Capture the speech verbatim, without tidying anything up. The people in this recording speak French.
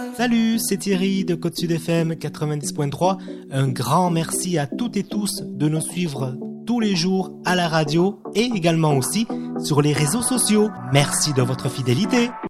Salut, c'est Thierry de Côte Sud F M quatre-vingt-dix point trois. Un grand merci à toutes et tous de nous suivre tous les jours à la radio et également aussi sur les réseaux sociaux. Merci de votre fidélité.